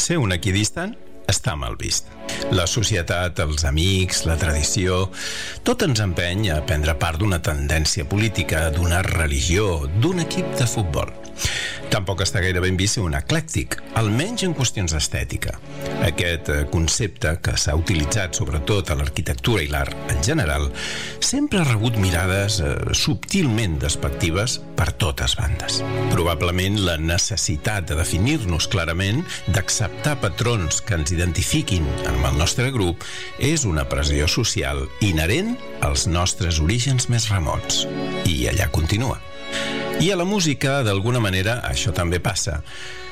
ser un equidistant està mal vist. La societat, els amics, la tradició, tot ens empeny a prendre part d'una tendència política, d'una religió, d'un equip de futbol. Tampoc està gaire ben vist ser un eclèctic, almenys en qüestions d'estètica. Aquest concepte, que s'ha utilitzat sobretot a l'arquitectura i l'art en general, sempre ha rebut mirades subtilment despectives per totes bandes. Probablement la necessitat de definir-nos clarament, d'acceptar patrons que ens identifiquin amb el nostre grup, és una pressió social inherent als nostres orígens més remots. I allà continua. I a la música, d'alguna manera, això també passa.